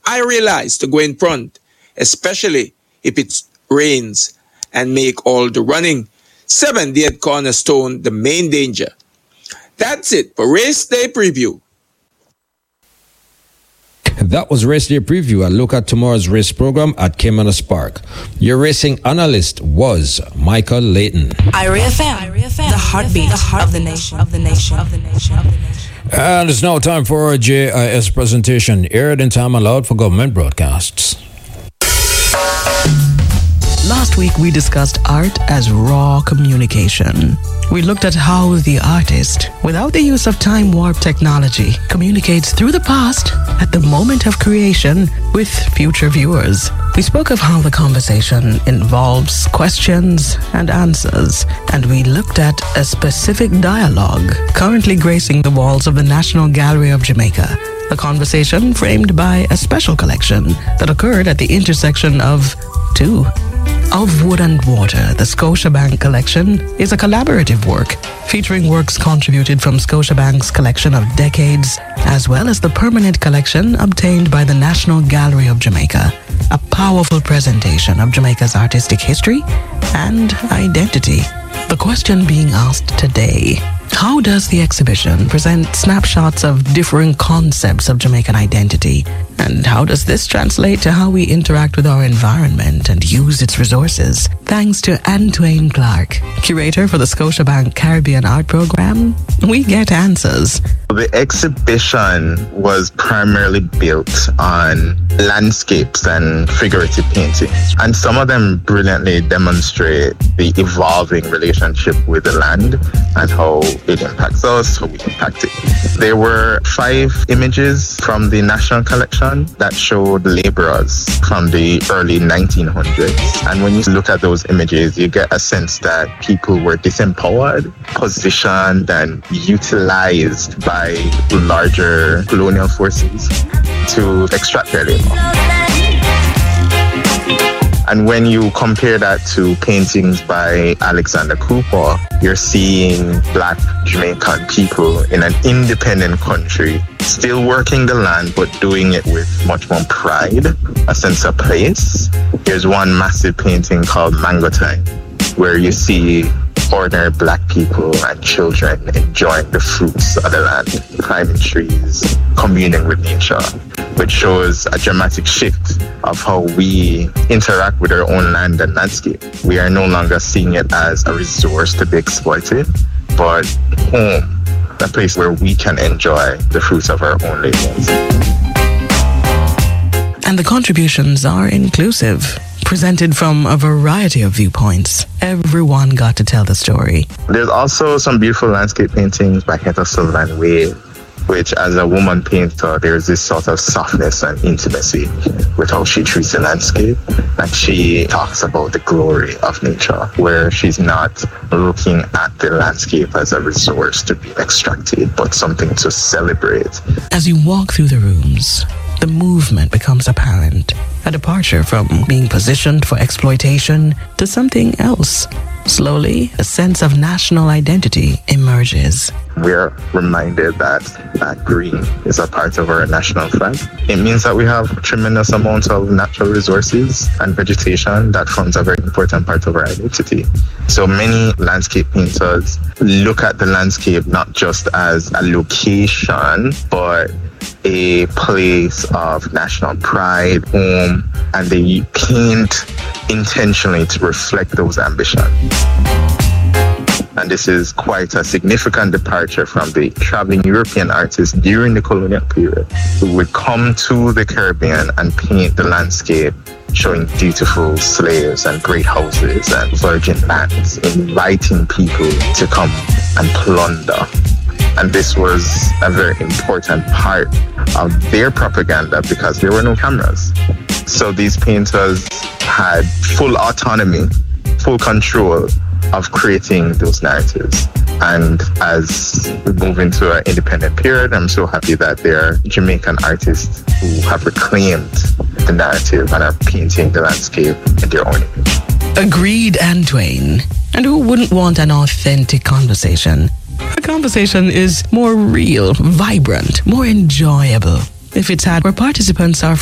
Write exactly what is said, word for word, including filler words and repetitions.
I realize to go in front, especially if it rains, and make all the running. Seven, dead cornerstone, the main danger. That's it for Race Day Preview. That was Race Day Preview. A look at tomorrow's race program at Caymanas Park. Your racing analyst was Michael Layton. I R A F M, the heartbeat, the heart of the nation, of the nation, of the nation, of the nation. And it's now time for our J I S presentation, aired in time allowed for government broadcasts. Last week we discussed art as raw communication. We looked at how the artist, without the use of time warp technology, communicates through the past at the moment of creation with future viewers. We spoke of how the conversation involves questions and answers, and we looked at a specific dialogue currently gracing the walls of the National Gallery of Jamaica. A conversation framed by a special collection that occurred at the intersection of two. Of Wood and Water, the Scotiabank collection is a collaborative work featuring works contributed from Scotiabank's collection of decades, as well as the permanent collection obtained by the National Gallery of Jamaica. A powerful presentation of Jamaica's artistic history and identity. The question being asked today: how does the exhibition present snapshots of differing concepts of Jamaican identity? And how does this translate to how we interact with our environment and use its resources? Thanks to Antwain Clark, curator for the Scotiabank Caribbean Art Program, we get answers. The exhibition was primarily built on landscapes and figurative paintings, and some of them brilliantly demonstrate the evolving relationship with the land and how it impacts us, how we impact it. There were five images from the national collection that showed laborers from the early nineteen hundreds. And when you look at those images, you get a sense that people were disempowered, positioned, and utilized by larger colonial forces to extract their labor. And when you compare that to paintings by Alexander Cooper, you're seeing Black Jamaican people in an independent country still working the land, but doing it with much more pride, a sense of place. Here's one massive painting called Mango Time, where you see ordinary Black people and children enjoying the fruits of the land, climbing trees, communing with nature, which shows a dramatic shift of how we interact with our own land and landscape. We are no longer seeing it as a resource to be exploited, but home, a place where we can enjoy the fruits of our own labors. And the contributions are inclusive, presented from a variety of viewpoints. Everyone got to tell the story. There's also some beautiful landscape paintings by Hetha Sutherland Wade, which as a woman painter, there's this sort of softness and intimacy with how she treats the landscape. And she talks about the glory of nature, where she's not looking at the landscape as a resource to be extracted, but something to celebrate. As you walk through the rooms, the movement becomes apparent. A departure from being positioned for exploitation to something else. Slowly, a sense of national identity emerges. We're reminded that that green is a part of our national flag. It means that we have tremendous amounts of natural resources and vegetation that forms a very important part of our identity. So many landscape painters look at the landscape not just as a location, but a place of national pride, home, and they paint intentionally to reflect those ambitions. And this is quite a significant departure from the traveling European artists during the colonial period who would come to the Caribbean and paint the landscape, showing beautiful slaves and great houses and virgin lands, inviting people to come and plunder. And this was a very important part of their propaganda because there were no cameras. So these painters had full autonomy, full control of creating those narratives. And as we move into an independent period, I'm so happy that there are Jamaican artists who have reclaimed the narrative and are painting the landscape in their own image. Agreed, Antwain. And who wouldn't want an authentic conversation? A conversation is more real, vibrant, more enjoyable if it's had where participants are